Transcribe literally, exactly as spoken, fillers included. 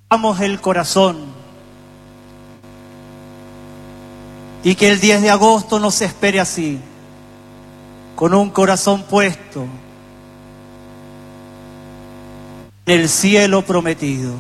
Damos el corazón y que el diez de agosto nos espere así, con un corazón puesto en el cielo prometido.